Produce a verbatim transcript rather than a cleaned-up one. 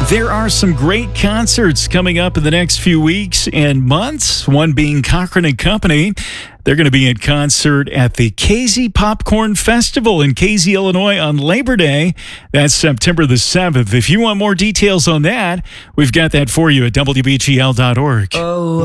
There are some great concerts coming up in the next few weeks and months, one being Cochran and Company. They're going to be in concert at the K Z Popcorn Festival in K Z, Illinois on Labor Day. That's September the seventh. If you want more details on that, we've got that for you at W B G L dot org. Oh.